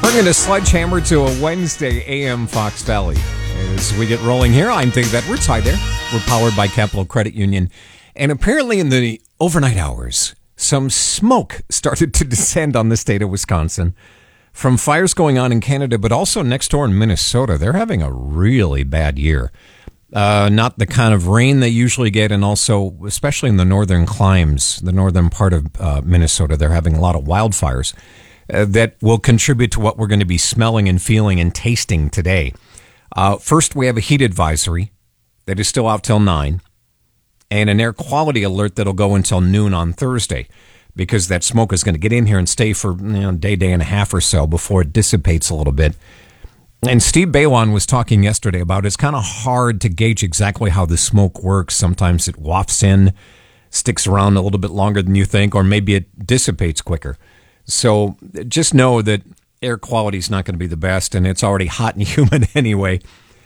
Bringing a sledgehammer to a Wednesday AM Fox Valley. As we get rolling here, I'm Dave Edwards. Hi there. We're powered by Capital Credit Union. And apparently in the overnight hours, some smoke started to descend on the state of Wisconsin from fires going on in Canada, but also next door in Minnesota. They're having a really bad year. Not the kind of rain they usually get, and also, especially in the northern climes, the northern part of Minnesota, they're having a lot of wildfires that will contribute to what we're going to be smelling and feeling and tasting today. First, we have a heat advisory that is still out till 9, and an air quality alert that'll go until noon on Thursday, because that smoke is going to get in here and stay for a day and a half or so before it dissipates a little bit. And Steve Baylon was talking yesterday about it's kind of hard to gauge exactly how the smoke works. Sometimes it wafts in, sticks around a little bit longer than you think, or maybe it dissipates quicker. So just know that air quality is not going to be the best, and it's already hot and humid anyway.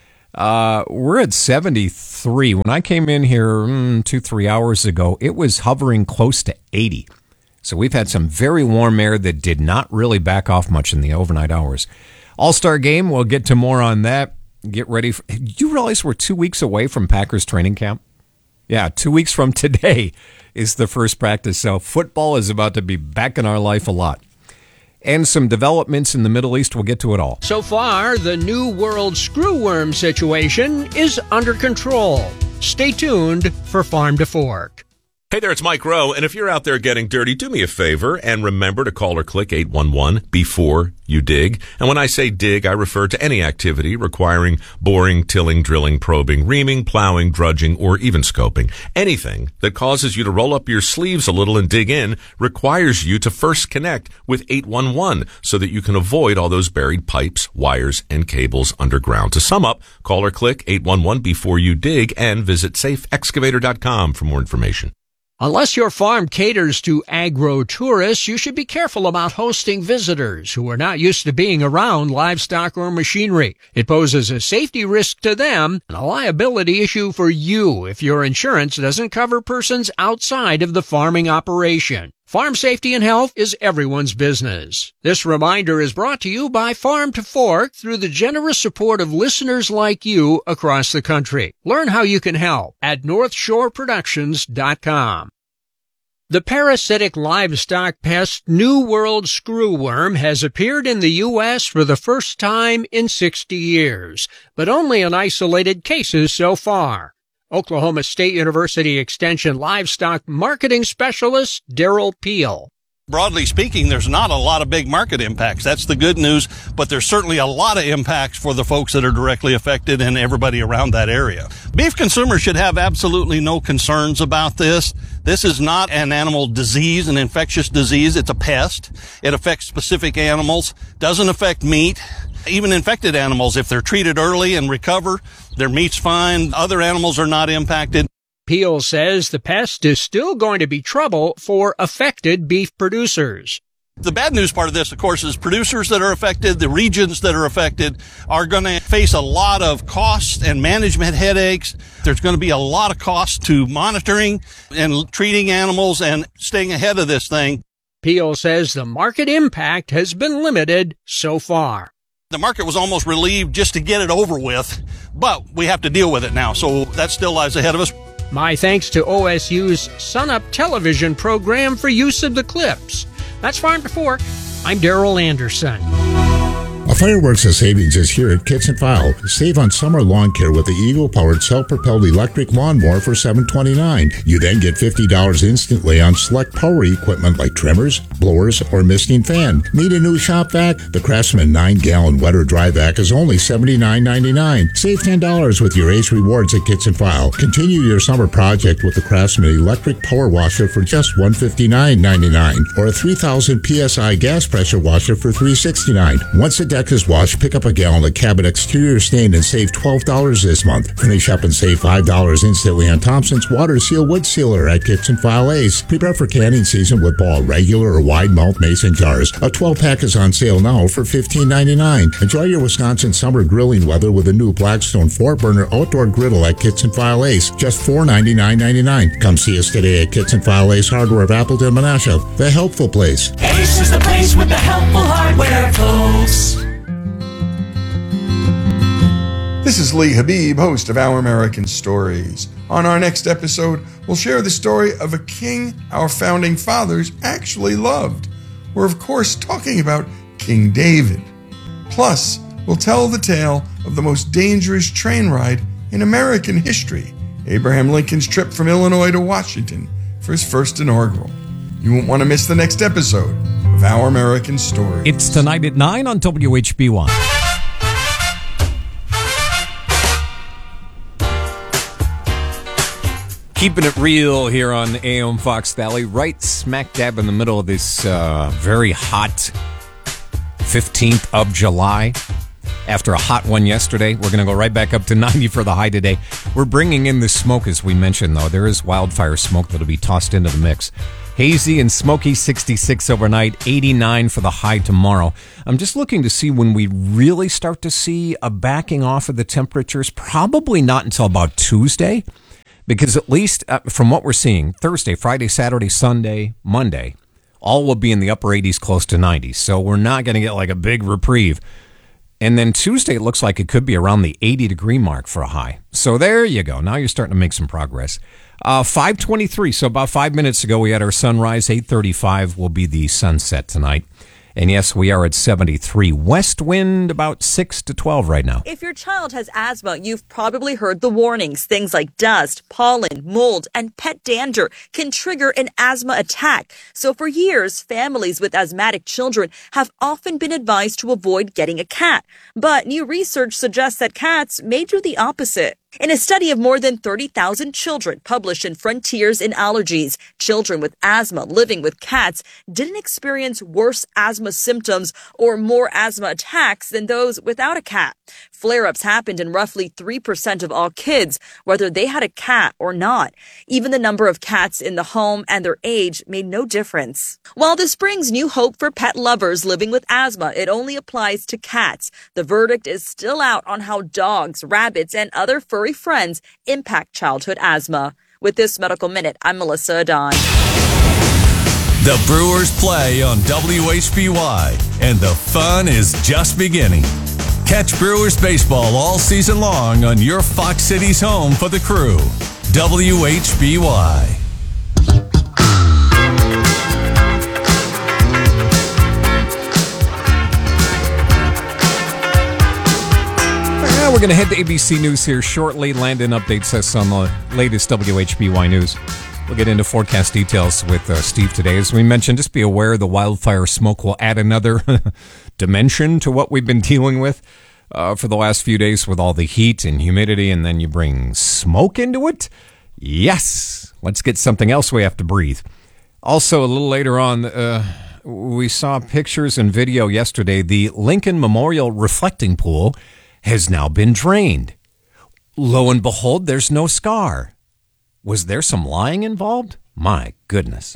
We're at 73. When I came in here 2-3 hours ago, it was hovering close to 80. So we've had some very warm air that did not really back off much in the overnight hours. All-Star game, we'll get to more on that. Get ready. You realize we're 2 weeks away from Packers training camp? Yeah, 2 weeks from today is the first practice. So football is about to be back in our life a lot. And some developments in the Middle East. We'll get to it all. So far, the New World screwworm situation is under control. Stay tuned for Farm to Fork. Hey there, it's Mike Rowe, and if you're out there getting dirty, do me a favor and remember to call or click 811 before you dig. And when I say dig, I refer to any activity requiring boring, tilling, drilling, probing, reaming, plowing, drudging, or even scoping. Anything that causes you to roll up your sleeves a little and dig in requires you to first connect with 811 so that you can avoid all those buried pipes, wires, and cables underground. To sum up, call or click 811 before you dig and visit safeexcavator.com for more information. Unless your farm caters to agro-tourists, you should be careful about hosting visitors who are not used to being around livestock or machinery. It poses a safety risk to them and a liability issue for you if your insurance doesn't cover persons outside of the farming operation. Farm safety and health is everyone's business. This reminder is brought to you by Farm to Fork through the generous support of listeners like you across the country. Learn how you can help at NorthshoreProductions.com. The parasitic livestock pest New World screwworm has appeared in the U.S. for the first time in 60 years, but only in isolated cases so far. Oklahoma State University Extension livestock marketing specialist Daryl Peel. Broadly speaking, there's not a lot of big market impacts. That's the good news, but there's certainly a lot of impacts for the folks that are directly affected and everybody around that area. Beef consumers should have absolutely no concerns about this. This is not an animal disease, an infectious disease. It's a pest. It affects specific animals, doesn't affect meat. Even infected animals, if they're treated early and recover, their meat's fine. Other animals are not impacted. Peel says the pest is still going to be trouble for affected beef producers. The bad news part of this, of course, is producers that are affected, the regions that are affected, are going to face a lot of costs and management headaches. There's going to be a lot of costs to monitoring and treating animals and staying ahead of this thing. Peel says the market impact has been limited so far. The market was almost relieved just to get it over with, but we have to deal with it now, so that still lies ahead of us. My thanks to OSU's Sunup television program for use of the clips. That's Farm to Fork. I'm Daryl Anderson. A fireworks of savings is here at Kits and File. Save on summer lawn care with the Eagle-powered self-propelled electric lawnmower for $729. You then get $50 instantly on select power equipment like trimmers, blowers, or misting fan. Need a new shop vac? The Craftsman 9-gallon wet or dry vac is only $79.99. Save $10 with your Ace Rewards at Kits and File. Continue your summer project with the Craftsman electric power washer for just $159.99, or a 3,000 PSI gas pressure washer for $369. Once a deck is washed, pick up a gallon of Cabot exterior stain and save $12 this month. Finish up and save $5 instantly on Thompson's Water Seal Wood Sealer at Kits and File Ace. Prepare for canning season with Ball regular or wide mouth mason jars. A 12-pack is on sale now for $15.99. Enjoy your Wisconsin summer grilling weather with a new Blackstone 4-burner outdoor griddle at Kits and File Ace. Just $499.99. Come see us today at Kits and File Ace Hardware of Appleton, Menasha, the helpful place. Ace is the place with the helpful hardware, folks. is Lee Habib, host of Our American Stories. On our next episode, we'll share the story of a king our founding fathers actually loved. We're, of course, talking about King David. Plus, we'll tell the tale of the most dangerous train ride in American history, Abraham Lincoln's trip from Illinois to Washington for his first inaugural. You won't want to miss the next episode of Our American Stories. It's tonight at 9 on WHBY. Keeping it real here on AM Fox Valley, right smack dab in the middle of this very hot 15th of July. After a hot one yesterday, we're going to go right back up to 90 for the high today. We're bringing in the smoke, as we mentioned, though. There is wildfire smoke that'll be tossed into the mix. Hazy and smoky, 66 overnight, 89 for the high tomorrow. I'm just looking to see when we really start to see a backing off of the temperatures. Probably not until about Tuesday, because at least from what we're seeing, Thursday, Friday, Saturday, Sunday, Monday, all will be in the upper 80s, close to 90. So we're not going to get like a big reprieve. And then Tuesday, it looks like it could be around the 80-degree mark for a high. So there you go. Now you're starting to make some progress. 5:23, so about 5 minutes ago, we had our sunrise. 8:35 will be the sunset tonight. And yes, we are at 73. West wind about 6 to 12 right now. If your child has asthma, you've probably heard the warnings. Things like dust, pollen, mold, and pet dander can trigger an asthma attack. So for years, families with asthmatic children have often been advised to avoid getting a cat. But new research suggests that cats may do the opposite. In a study of more than 30,000 children published in Frontiers in Allergies, children with asthma living with cats didn't experience worse asthma symptoms or more asthma attacks than those without a cat. Flare-ups happened in roughly 3% of all kids, whether they had a cat or not. Even the number of cats in the home and their age made no difference. While this brings new hope for pet lovers living with asthma, it only applies to cats. The verdict is still out on how dogs, rabbits, and other furry friends impact childhood asthma. With this Medical Minute, I'm Melissa Adon. The Brewers play on WHBY, and the fun is just beginning. Catch Brewers baseball all season long on your Fox Cities home for the Crew, WHBY. We're going to head to ABC News here shortly. Landon updates us on the latest WHBY news. We'll get into forecast details with Steve today. As we mentioned, just be aware the wildfire smoke will add another dimension to what we've been dealing with for the last few days with all the heat and humidity, and then you bring smoke into it. Yes, let's get something else we have to breathe. Also, a little later on, we saw pictures and video yesterday. The Lincoln Memorial reflecting pool has now been drained. Lo and behold, there's no scar. Was there some lying involved? My goodness.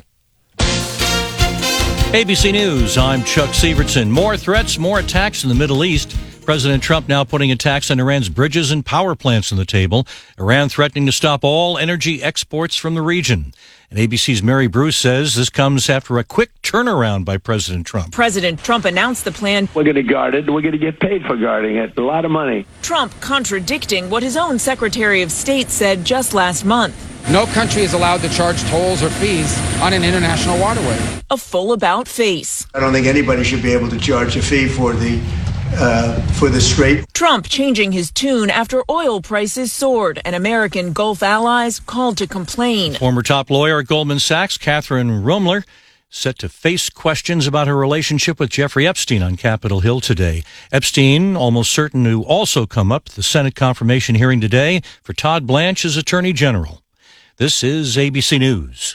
ABC News, I'm Chuck Sievertson. More threats, more attacks in the Middle East. President Trump now putting attacks on Iran's bridges and power plants on the table. Iran threatening to stop all energy exports from the region. And ABC's Mary Bruce says this comes after a quick turnaround by President Trump. President Trump announced the plan. We're going to guard it. We're going to get paid for guarding it. A lot of money. Trump contradicting what his own Secretary of State said just last month. No country is allowed to charge tolls or fees on an international waterway. A full about face. I don't think anybody should be able to charge a fee for the Strait. Trump changing his tune after oil prices soared and American Gulf allies called to complain. Former top lawyer at Goldman Sachs, Catherine Ruemmler, set to face questions about her relationship with Jeffrey Epstein on Capitol Hill today. Epstein, almost certain to also come up at the Senate confirmation hearing today for Todd Blanche as Attorney General. This is ABC News.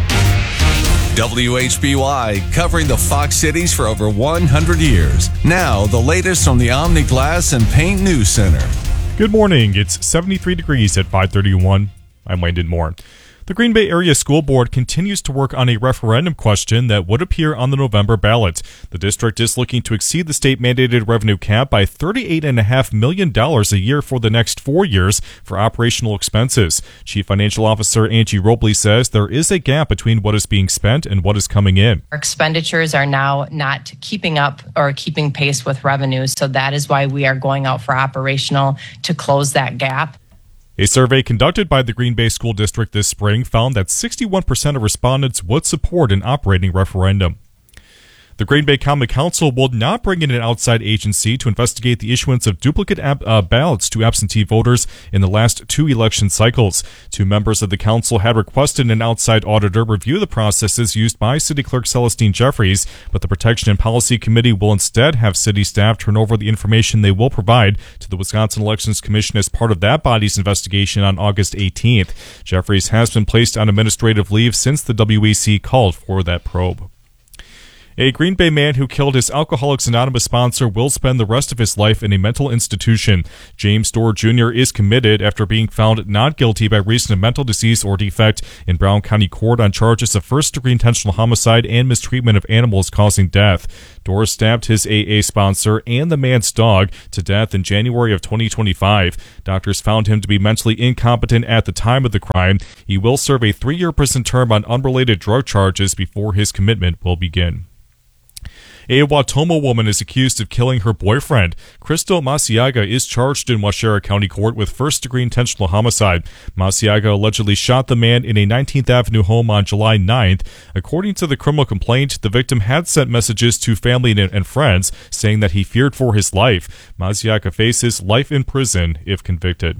WHBY, covering the Fox Cities for over 100 years. Now, the latest from the Omni Glass and Paint News Center. Good morning. It's 73 degrees at 5:31. I'm Landon Moore. The Green Bay Area School Board continues to work on a referendum question that would appear on the November ballot. The district is looking to exceed the state-mandated revenue cap by $38.5 million a year for the next 4 years for operational expenses. Chief Financial Officer Angie Robley says there is a gap between what is being spent and what is coming in. Our expenditures are now not keeping up or keeping pace with revenues, so that is why we are going out for operational to close that gap. A survey conducted by the Green Bay School District this spring found that 61% of respondents would support an operating referendum. The Green Bay Common Council will not bring in an outside agency to investigate the issuance of duplicate ballots to absentee voters in the last 2 election cycles. 2 members of the council had requested an outside auditor review the processes used by City Clerk Celestine Jeffries, but the Protection and Policy Committee will instead have city staff turn over the information they will provide to the Wisconsin Elections Commission as part of that body's investigation on August 18th. Jeffries has been placed on administrative leave since the WEC called for that probe. A Green Bay man who killed his Alcoholics Anonymous sponsor will spend the rest of his life in a mental institution. James Dorr Jr. is committed after being found not guilty by reason of mental disease or defect in Brown County Court on charges of first-degree intentional homicide and mistreatment of animals causing death. Dorr stabbed his AA sponsor and the man's dog to death in January of 2025. Doctors found him to be mentally incompetent at the time of the crime. He will serve a 3-year prison term on unrelated drug charges before his commitment will begin. A Wautoma woman is accused of killing her boyfriend. Crystal Masiaga is charged in Waushara County Court with first-degree intentional homicide. Masiaga allegedly shot the man in a 19th Avenue home on July 9th. According to the criminal complaint, the victim had sent messages to family and friends saying that he feared for his life. Masiaga faces life in prison if convicted.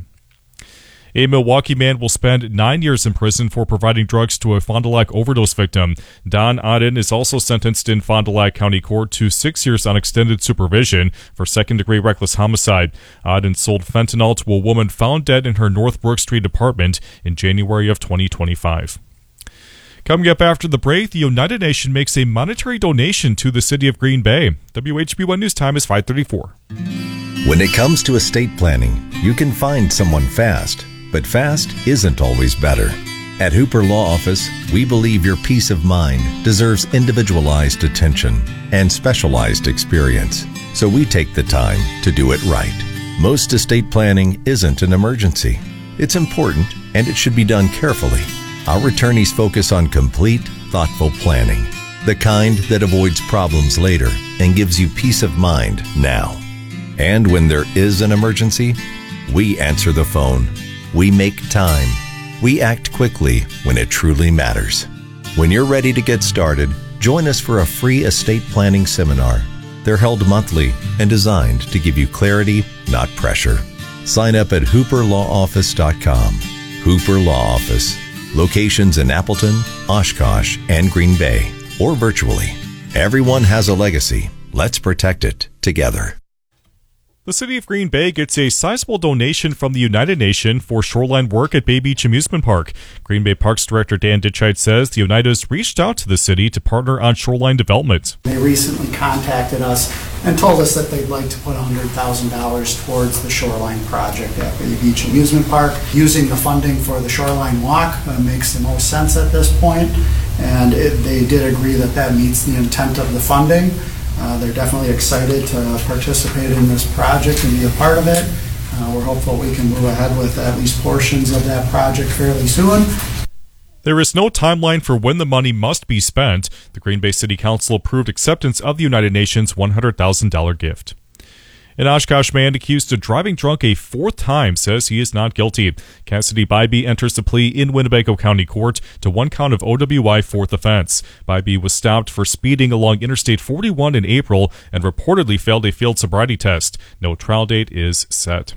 A Milwaukee man will spend 9 years in prison for providing drugs to a Fond du Lac overdose victim. Don Auden is also sentenced in Fond du Lac County Court to 6 years on extended supervision for second-degree reckless homicide. Auden sold fentanyl to a woman found dead in her North Brook Street apartment in January of 2025. Coming up after the break, the United Nations makes a monetary donation to the city of Green Bay. WHB1 News Time is 5:34. When it comes to estate planning, you can find someone fast. But fast isn't always better. At Hooper Law Office, we believe your peace of mind deserves individualized attention and specialized experience. So we take the time to do it right. Most estate planning isn't an emergency. It's important and it should be done carefully. Our attorneys focus on complete, thoughtful planning. The kind that avoids problems later and gives you peace of mind now. And when there is an emergency, we answer the phone. We make time. We act quickly when it truly matters. When you're ready to get started, join us for a free estate planning seminar. They're held monthly and designed to give you clarity, not pressure. Sign up at hooperlawoffice.com. Hooper Law Office. Locations in Appleton, Oshkosh, and Green Bay, or virtually. Everyone has a legacy. Let's protect it together. The city of Green Bay gets a sizable donation from the United Nations for shoreline work at Bay Beach Amusement Park. Green Bay Parks Director Dan Ditchite says the Unitas reached out to the city to partner on shoreline development. They recently contacted us and told us that they'd like to put $100,000 towards the shoreline project at Bay Beach Amusement Park. Using the funding for the shoreline walk makes the most sense at this point, and they did agree that that meets the intent of the funding. They're definitely excited to participate in this project and be a part of it. We're hopeful we can move ahead with at least portions of that project fairly soon. There is no timeline for when the money must be spent. The Green Bay City Council approved acceptance of the United Nations $100,000 gift. An Oshkosh man accused of driving drunk a 4th time says he is not guilty. Cassidy Bybee enters the plea in Winnebago County Court to 1 count of OWI 4th offense. Bybee was stopped for speeding along Interstate 41 in April and reportedly failed a field sobriety test. No trial date is set.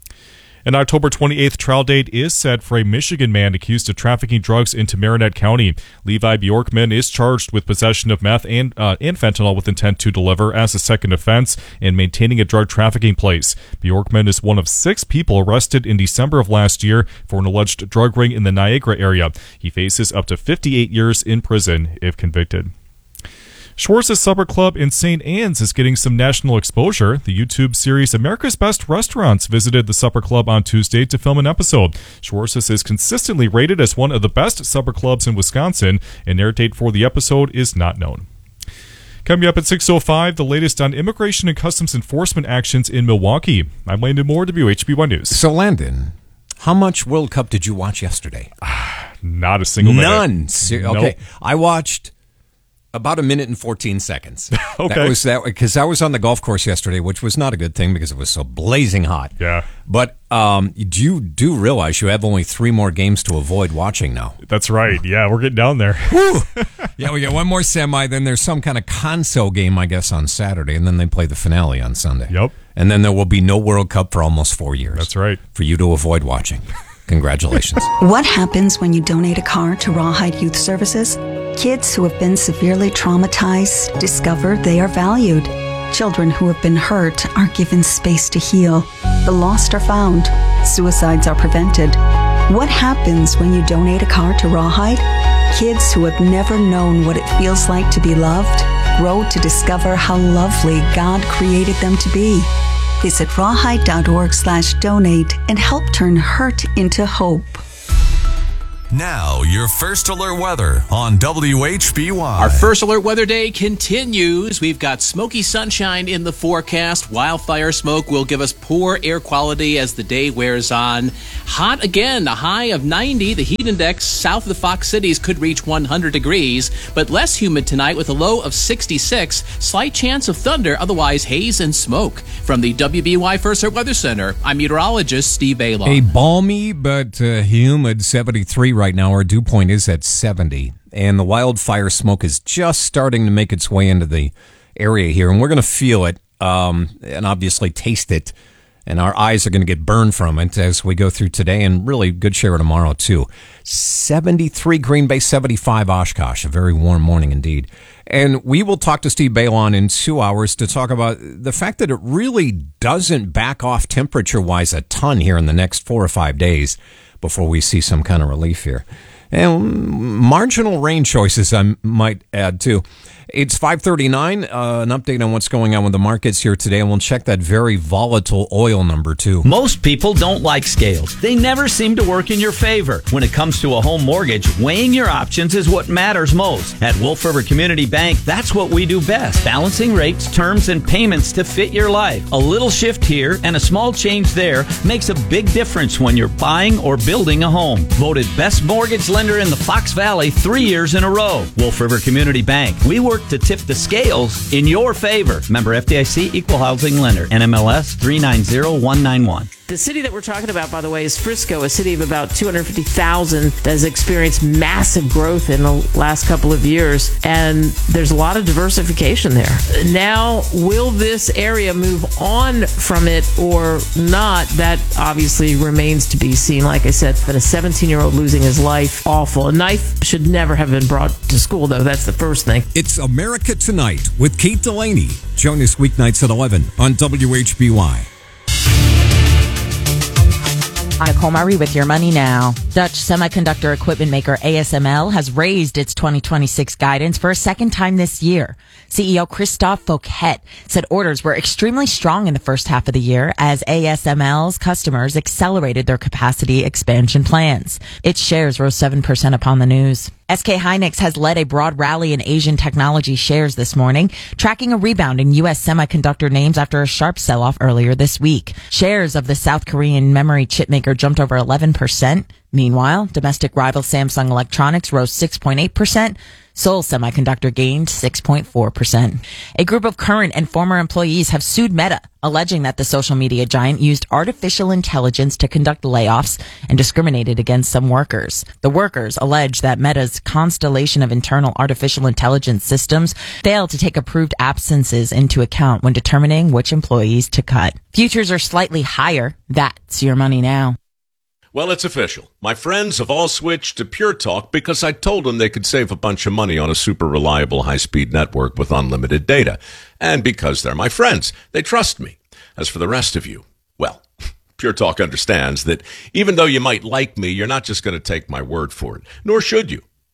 An October 28th trial date is set for a Michigan man accused of trafficking drugs into Marinette County. Levi Bjorkman is charged with possession of meth and fentanyl with intent to deliver as a second offense and maintaining a drug trafficking place. Bjorkman is one of 6 people arrested in December of last year for an alleged drug ring in the Niagara area. He faces up to 58 years in prison if convicted. Schwartz's Supper Club in St. Anne's is getting some national exposure. The YouTube series America's Best Restaurants visited the Supper Club on Tuesday to film an episode. Schwartz's is consistently rated as one of the best supper clubs in Wisconsin, and air date for the episode is not known. Coming up at 6:05, the latest on immigration and customs enforcement actions in Milwaukee. I'm Landon Moore, WHB1 News. So, Landon, how much World Cup did you watch yesterday? Not a single minute. None. Nope. Okay, I watched about 1 minute and 14 seconds. Okay. That was that because I was on the golf course yesterday, which was not a good thing because it was so blazing hot. Yeah. But you do realize you have only 3 more games to avoid watching now. That's right. Yeah, we're getting down there. Yeah, we got one more semi, then there's some kind of console game, I guess, on Saturday, and then they play the finale on Sunday. Yep. And then there will be no World Cup for almost 4 years. That's right. For you to avoid watching. Congratulations. What happens when you donate a car to Rawhide Youth Services? Kids who have been severely traumatized discover they are valued. Children who have been hurt are given space to heal. The lost are found. Suicides are prevented. What happens when you donate a car to Rawhide? Kids who have never known what it feels like to be loved grow to discover how lovely God created them to be. Visit rawhide.org/donate and help turn hurt into hope. Now, your first alert weather on WHBY. Our first alert weather day continues. We've got smoky sunshine in the forecast. Wildfire smoke will give us poor air quality as the day wears on. Hot again, a high of 90. The heat index south of the Fox Cities could reach 100 degrees, but less humid tonight with a low of 66. Slight chance of thunder, otherwise haze and smoke. From the WBY First Alert Weather Center, I'm meteorologist Steve Baylor. A balmy but humid 73 right now. Our dew point is at 70, and the wildfire smoke is just starting to make its way into the area here, and we're going to feel it and obviously taste it, and our eyes are going to get burned from it as we go through today, and really good share of tomorrow too. 73 Green Bay, 75 Oshkosh, a very warm morning indeed. And we will talk to Steve Balon in 2 hours to talk about the fact that it really doesn't back off temperature-wise a ton here in the next 4 or 5 days before we see some kind of relief here. And marginal rain choices, I might add, too. It's 5:39, an update on what's going on with the markets here today, and we'll check that very volatile oil number, too. Most people don't like scales. They never seem to work in your favor. When it comes to a home mortgage, weighing your options is what matters most. At Wolf River Community Bank, that's what we do best. Balancing rates, terms, and payments to fit your life. A little shift here and a small change there makes a big difference when you're buying or building a home. Voted best mortgage lender in the Fox Valley 3 years in a row. Wolf River Community Bank. We work to tip the scales in your favor. Member FDIC, Equal Housing Lender, NMLS 390191. The city that we're talking about, by the way, is Frisco, a city of about 250,000 that has experienced massive growth in the last couple of years, and there's a lot of diversification there. Now, will this area move on from it or not? That obviously remains to be seen. Like I said, been a 17-year-old losing his life. Awful. A knife should never have been brought to school, though. That's the first thing. It's America Tonight with Kate Delaney. Join us weeknights at 11 on WHBY. I'm Nicole Murray with Your Money Now. Dutch semiconductor equipment maker ASML has raised its 2026 guidance for a second time this year. CEO Christophe Fouquet said orders were extremely strong in the first half of the year as ASML's customers accelerated their capacity expansion plans. Its shares rose 7% upon the news. SK Hynix has led a broad rally in Asian technology shares this morning, tracking a rebound in U.S. semiconductor names after a sharp sell-off earlier this week. Shares of the South Korean memory chip maker jumped over 11%. Meanwhile, domestic rival Samsung Electronics rose 6.8%. Seoul Semiconductor gained 6.4%. A group of current and former employees have sued Meta, alleging that the social media giant used artificial intelligence to conduct layoffs and discriminated against some workers. The workers allege that Meta's constellation of internal artificial intelligence systems failed to take approved absences into account when determining which employees to cut. Futures are slightly higher. That's Your Money Now. Well, it's official. My friends have all switched to Pure Talk because I told them they could save a bunch of money on a super reliable high-speed network with unlimited data. And because they're my friends, they trust me. As for the rest of you, well, Pure Talk understands that even though you might like me, you're not just going to take my word for it. Nor should you.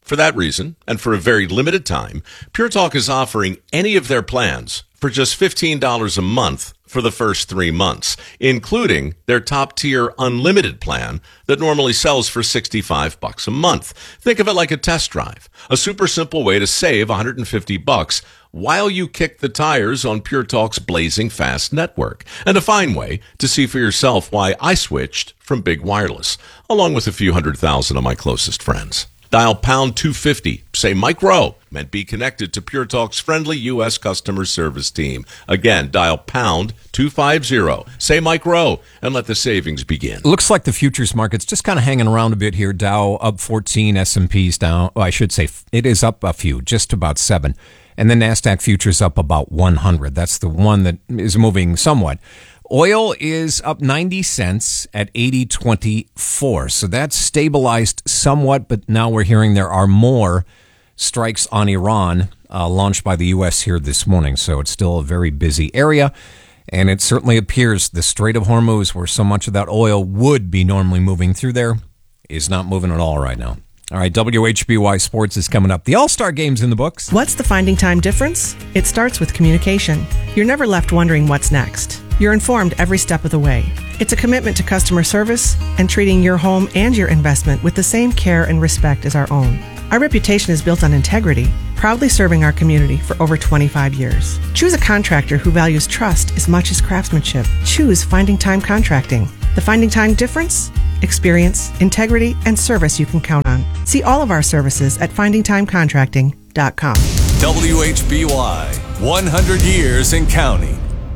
For that reason, and for a very limited time, Pure Talk is offering any of their plans for just $15 a month for the first 3 months, including their top-tier unlimited plan that normally sells for $65 a month. Think of it like a test drive, a super simple way to save $150 while you kick the tires on Pure Talk's blazing fast network, and a fine way to see for yourself why I switched from Big Wireless, along with a few 100,000 of my closest friends. Dial pound 250, say Mike Rowe, and be connected to Pure Talk's friendly U.S. customer service team. Again, dial pound 250, say Mike Rowe, and let the savings begin. Looks like the futures market's just kind of hanging around a bit here. Dow up 14, S&P's down. Well, I should say it is up a few, just about 7. And the NASDAQ futures up about 100. That's the one that is moving somewhat. Oil is up 90 cents at 80.24. So that's stabilized somewhat, but now we're hearing there are more strikes on Iran launched by the U.S. here this morning. So it's still a very busy area. And it certainly appears the Strait of Hormuz, where so much of that oil would be normally moving through there, is not moving at all right now. All right, WHBY Sports is coming up. The All-Star Game's in the books. What's the Finding Time difference? It starts with communication. You're never left wondering what's next. You're informed every step of the way. It's a commitment to customer service and treating your home and your investment with the same care and respect as our own. Our reputation is built on integrity, proudly serving our community for over 25 years. Choose a contractor who values trust as much as craftsmanship. Choose Finding Time Contracting. The Finding Time difference? Experience, integrity, and service you can count on. See all of our services at findingtimecontracting.com. WHBY, 100 years and counting.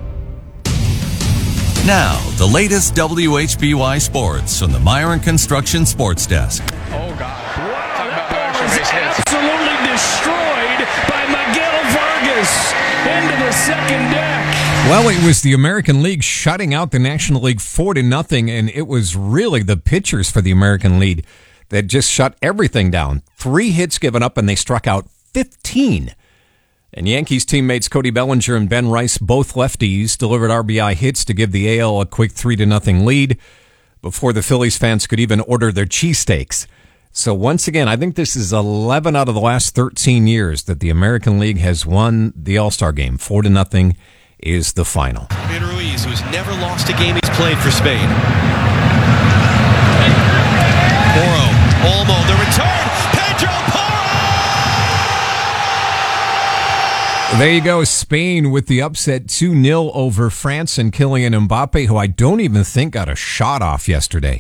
Now, the latest WHBY sports from the Myron Construction Sports Desk. Oh, God. Wow, that ball is absolutely destroyed by Miguel Vargas into the second deck. Well, it was the American League shutting out the National League 4-0, and it was really the pitchers for the American League that just shut everything down. 3 hits given up, and they struck out 15. And Yankees teammates Cody Bellinger and Ben Rice, both lefties, delivered RBI hits to give the AL a quick 3-0 lead before the Phillies fans could even order their cheesesteaks. So once again, I think this is 11 out of the last 13 years that the American League has won the All-Star Game. 4-0 is the final. David Ruiz, who's never lost a game he's played for Spain. Porro, Olmo, the return, Pedro Porro! There you go, Spain with the upset 2-0 over France, and Kylian Mbappe, who I don't even think got a shot off yesterday.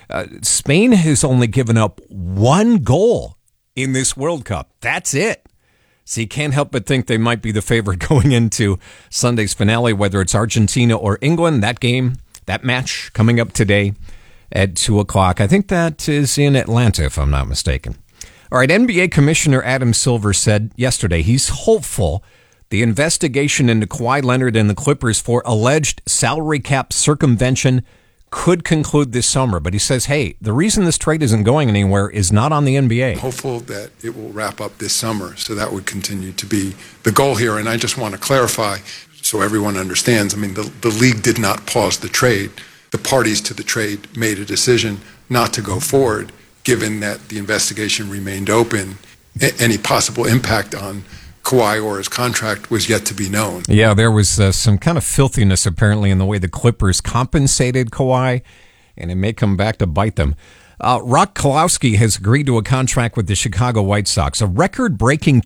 Spain has only given up 1 goal in this World Cup. That's it. So you can't help but think they might be the favorite going into Sunday's finale, whether it's Argentina or England. That match coming up today at 2 o'clock. I think that is in Atlanta, if I'm not mistaken. All right, NBA Commissioner Adam Silver said yesterday he's hopeful the investigation into Kawhi Leonard and the Clippers for alleged salary cap circumvention could conclude this summer. But he says, hey, the reason this trade isn't going anywhere is not on the NBA. Hopeful that it will wrap up this summer, so that would continue to be the goal here. And I just want to clarify so everyone understands, I mean, the league did not pause the trade. The parties to the trade made a decision not to go forward, given that the investigation remained open. Any possible impact on Kawhi or his contract was yet to be known. Yeah, there was some kind of filthiness apparently in the way the Clippers compensated Kawhi, and it may come back to bite them. Rock Kalowski has agreed to a contract with the Chicago White Sox, a record-breaking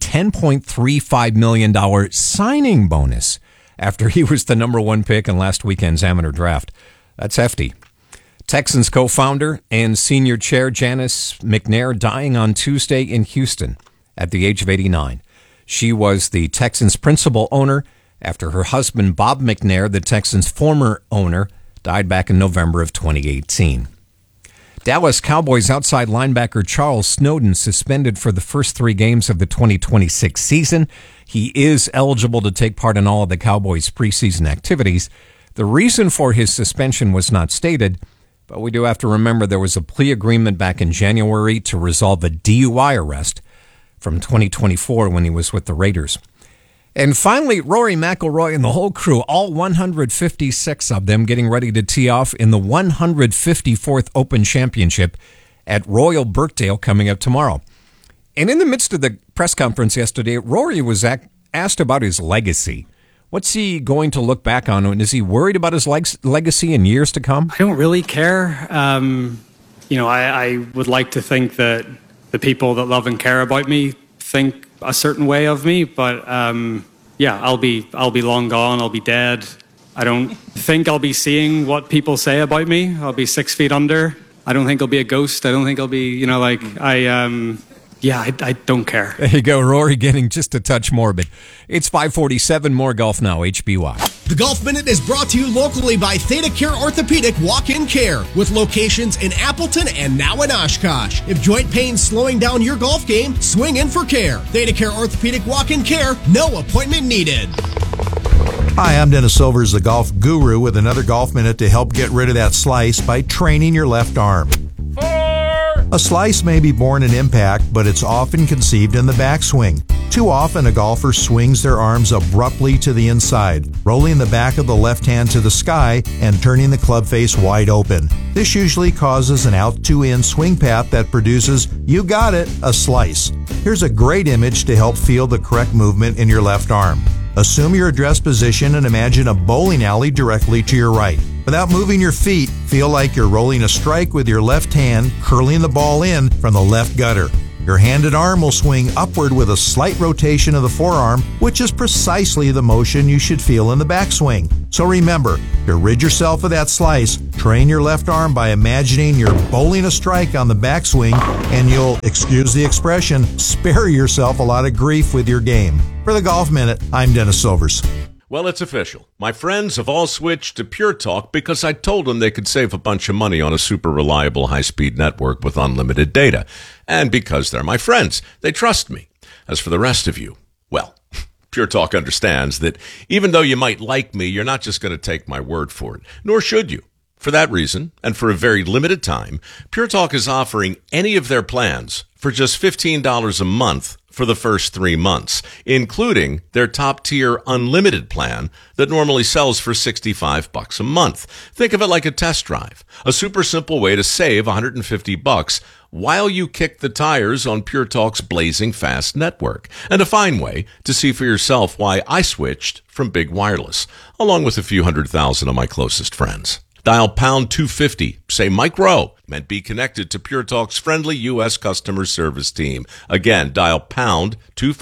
$10.35 million signing bonus after he was the number 1 pick in last weekend's amateur draft. That's hefty. Texans co-founder and senior chair Janice McNair dying on Tuesday in Houston at the age of 89. She was the Texans' principal owner after her husband, Bob McNair, the Texans' former owner, died back in November of 2018. Dallas Cowboys outside linebacker Charles Snowden suspended for the first 3 games of the 2026 season. He is eligible to take part in all of the Cowboys' preseason activities. The reason for his suspension was not stated, but we do have to remember there was a plea agreement back in January to resolve a DUI arrest from 2024 when he was with the Raiders. And finally, Rory McIlroy and the whole crew, all 156 of them, getting ready to tee off in the 154th Open Championship at Royal Birkdale coming up tomorrow. And in the midst of the press conference yesterday, Rory was asked about his legacy. What's he going to look back on? And is he worried about his legacy in years to come? I don't really care. I would like to think that the people that love and care about me think a certain way of me, but I'll be long gone. I'll be dead. I don't think I'll be seeing what people say about me. I'll be 6 feet under. I don't think I'll be a ghost. I don't think I'll be, I don't care. There you go, Rory getting just a touch morbid. It's 5:47, more golf now, HBY. The Golf Minute is brought to you locally by Theta Care Orthopedic Walk-In Care, with locations in Appleton and now in Oshkosh. If joint pain's slowing down your golf game, swing in for care. Theta Care Orthopedic Walk-In Care, no appointment needed. Hi, I'm Dennis Silvers, the golf guru, with another Golf Minute to help get rid of that slice by training your left arm. A slice may be born in impact, but it's often conceived in the backswing. Too often, a golfer swings their arms abruptly to the inside, rolling the back of the left hand to the sky and turning the club face wide open. This usually causes an out-to-in swing path that produces, you got it, a slice. Here's a great image to help feel the correct movement in your left arm. Assume your address position and imagine a bowling alley directly to your right. Without moving your feet, feel like you're rolling a strike with your left hand, curling the ball in from the left gutter. Your hand and arm will swing upward with a slight rotation of the forearm, which is precisely the motion you should feel in the backswing. So remember, to rid yourself of that slice, train your left arm by imagining you're bowling a strike on the backswing, and you'll, excuse the expression, spare yourself a lot of grief with your game. For the Golf Minute, I'm Dennis Silvers. Well, it's official. My friends have all switched to Pure Talk because I told them they could save a bunch of money on a super reliable high-speed network with unlimited data. And because they're my friends, they trust me. As for the rest of you, well, Pure Talk understands that even though you might like me, you're not just going to take my word for it, nor should you. For that reason, and for a very limited time, Pure Talk is offering any of their plans for just $15 a month for the first 3 months, including their top-tier unlimited plan that normally sells for $65 a month. Think of it like a test drive, a super simple way to save $150 while you kick the tires on Pure Talk's blazing fast network, and a fine way to see for yourself why I switched from Big Wireless, along with a few 100,000 of my closest friends. Dial pound 250, say Mike Rowe, and be connected to Pure Talk's friendly U.S. customer service team. Again, dial pound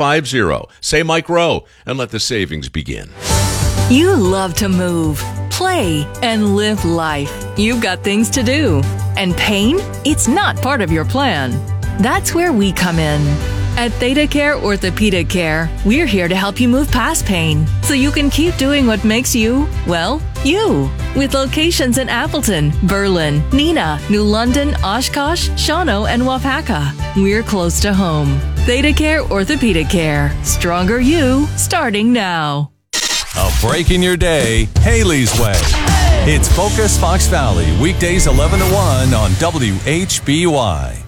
250, say Mike Rowe, and let the savings begin. You love to move, play, and live life. You've got things to do. And pain? It's not part of your plan. That's where we come in. At Theta Care Orthopedic Care, we're here to help you move past pain so you can keep doing what makes you, well, you. With locations in Appleton, Berlin, Neenah, New London, Oshkosh, Shawano, and Wapaka. We're close to home. Theta Care Orthopedic Care. Stronger you, starting now. A break in your day, Haley's Way. It's Focus Fox Valley, weekdays 11 to 1 on WHBY.